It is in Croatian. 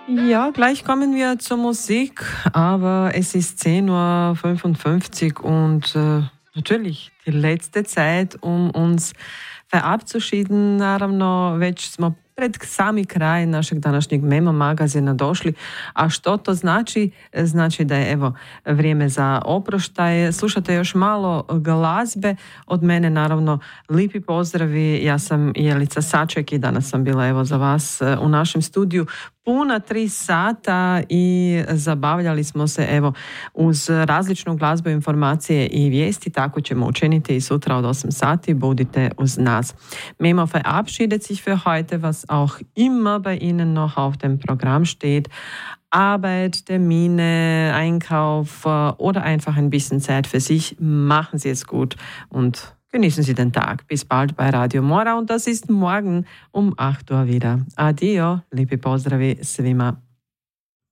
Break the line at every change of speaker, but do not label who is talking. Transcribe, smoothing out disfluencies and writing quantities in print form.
Ja, gleich kommen wir zur Musik, aber es ist 10:55 Uhr und natürlich die letzte Zeit, um uns verabschieden. Naravno, već smo pred sami kraj našeg današnjeg Memo magazina došli. A što to znači? Znači da je evo vrijeme za oproštaj. Slušate još malo glazbe. Od mene naravno lipi pozdravi. Ja sam Jelica Saček i danas sam bila evo za vas u našem studiju puna 3 sata i zabavljali smo se evo uz različnu glazbu, informacije i vijesti. Tako ćemo učiniti i sutra od 8 sati. Budite uz nas. Memo verabschiedet sich für heute, was auch immer bei Ihnen noch auf dem Programm steht. Arbeit, Termine, Einkauf oder einfach ein bisschen Zeit für sich. Machen Sie es gut und genießen Sie den Tag. Bis bald bei Radio Mora und das ist morgen um 8 Uhr wieder. Adio, liebe pozdravi svima.